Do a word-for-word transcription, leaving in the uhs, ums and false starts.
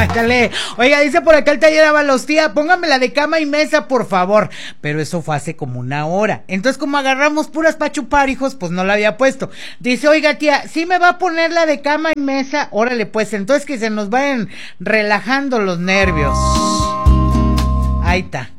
Ándale. Oiga, dice por acá el taller Ábalos, tía, póngamela de cama y mesa, por favor. Pero eso fue hace como una hora. Entonces, como agarramos puras pa' chupar, hijos, pues no la había puesto. Dice, oiga, tía, ¿sí me va a poner la de cama y mesa? Órale, pues, entonces que se nos vayan relajando los nervios. Ahí está.